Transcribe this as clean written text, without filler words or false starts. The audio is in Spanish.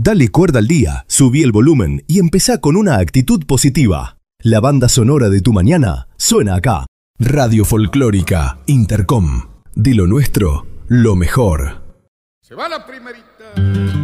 Dale cuerda al día, subí el volumen y empezá con una actitud positiva. La banda sonora de tu mañana suena acá. Radio Folclórica Intercom. De lo nuestro, lo mejor. Se va la primerita.